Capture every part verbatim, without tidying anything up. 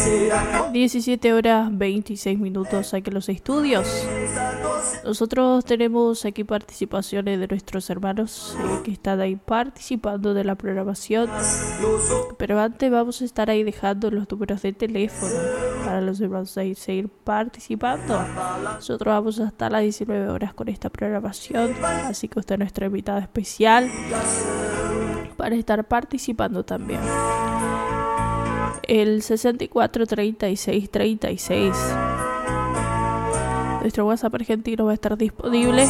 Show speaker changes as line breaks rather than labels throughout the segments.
diecisiete horas veintiséis minutos aquí en los estudios. Nosotros tenemos aquí participaciones de nuestros hermanos eh, que están ahí participando de la programación. Pero antes vamos a estar ahí dejando los números de teléfono para los hermanos ahí seguir participando. Nosotros vamos a estar a las diecinueve horas con esta programación. Así que usted es nuestra invitada especial para estar participando también. El sesenta y cuatro treinta y seis treinta y seis. Nuestro WhatsApp argentino va a estar disponible.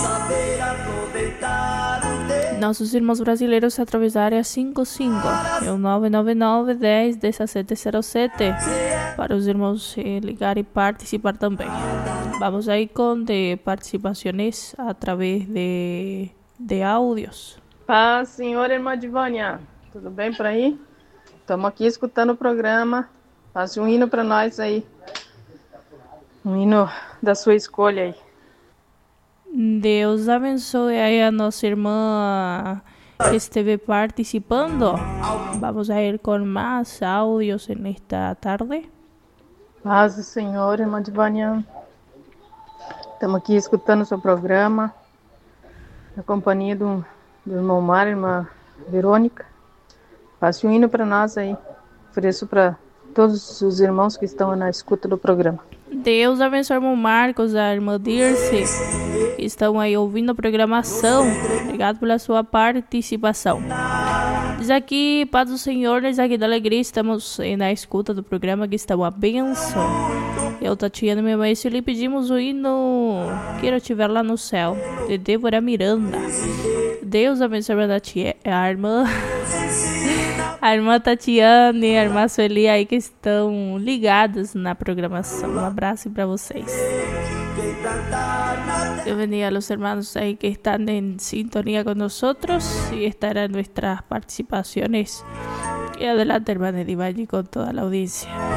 Nossos irmãos brasileiros através da área cinco cinco, é o nove nove nove, dez, dezessete zero sete, para os irmãos eh, ligar e participar também. Vamos aí com de participações através de, de áudios.
Paz, senhora irmã Divânia, tudo bem por aí? Estamos aqui escutando o programa. Faça um hino para nós aí. Um hino da sua escolha aí.
Deus abençoe aí a nossa irmã que esteve participando. Vamos a ir com mais áudios nesta tarde.
Paz do Senhor, irmã Divânia. Estamos aqui escutando o seu programa. Na companhia do, do irmão Mar, irmã Verônica. Faça um hino para nós aí. Ofereço para todos os irmãos que estão na escuta do programa.
Deus abençoe o irmão Marcos, a irmã Dirce, que estão aí ouvindo a programação. Obrigado pela sua participação. Diz aqui, Paz do Senhor, diz aqui da Alegria, estamos na escuta do programa, que está uma bênção. Eu, Tatiana e minha mãe, se lhe pedimos o hino Quero Te Ver Lá no Céu, de Débora Miranda. Deus abençoe a tia, a irmã... A irmã Tatiana e a irmã Sueli aí que estão ligadas na programação. Um abraço para vocês. Bienvenidos a los hermanos ahí que están en sintonía con nosotros y estarán nuestras participaciones. Y adelante, hermana Divani, con toda la audiencia.